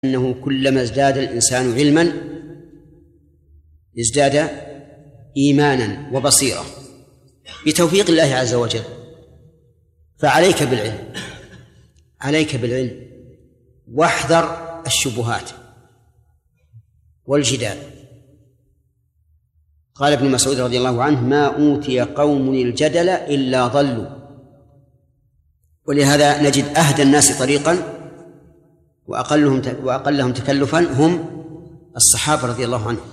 أنه كلما ازداد الإنسان علما ازداد إيمانا وبصيرة بتوفيق الله عز وجل. فعليك بالعلم، عليك بالعلم، واحذر الشبهات والجدال. قال ابن مسعود رضي الله عنه: ما أوتي قوم الجدل إلا ضلوا. ولهذا نجد أهدى الناس طريقا وأقلهم تكلفا هم الصحابة رضي الله عنهم،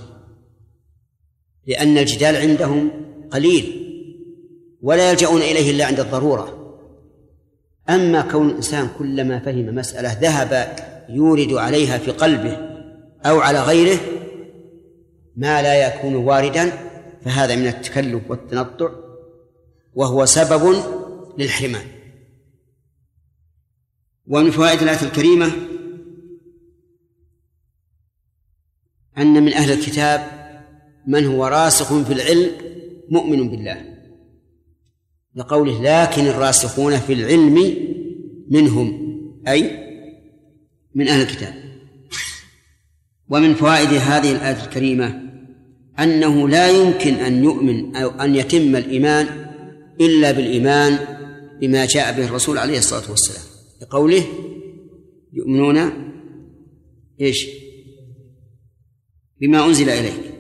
لأن الجدال عندهم قليل ولا يلجؤون إليه إلا عند الضرورة. أما كون الإنسان كلما فهم مسألة ذهب يورد عليها في قلبه أو على غيره ما لا يكون واردا، فهذا من التكلف والتنطع، وهو سبب للحرمان. ومن فوائد الآية الكريمة أن من أهل الكتاب من هو راسخ في العلم مؤمن بالله، لقوله: لكن الراسخون في العلم منهم، أي من أهل الكتاب. ومن فوائد هذه الآية الكريمة أنه لا يمكن أن يؤمن أو أن يتم الإيمان إلا بالإيمان بما جاء به الرسول عليه الصلاة والسلام، لقوله: يؤمنون إيش؟ بما أنزل إليك.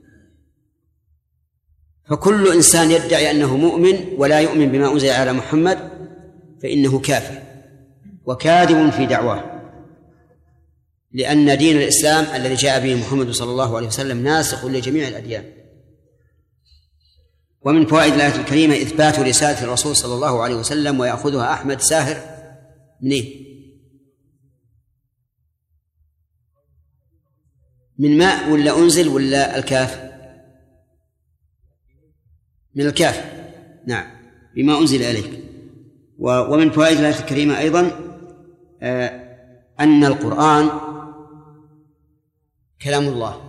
فكل إنسان يدعي أنه مؤمن ولا يؤمن بما أنزل على محمد فإنه كافر وكاذب في دعواه، لأن دين الإسلام الذي جاء به محمد صلى الله عليه وسلم ناسخ لجميع الأديان. ومن فوائد الآية الكريمة إثبات رسالة الرسول صلى الله عليه وسلم، ويأخذها أحمد ساهر منين؟ من ماء ولا أنزل ولا الكاف؟ من الكاف، نعم، بما أنزل إليك. ومن فوائد الآية الكريمة أيضا أن القرآن كلام الله،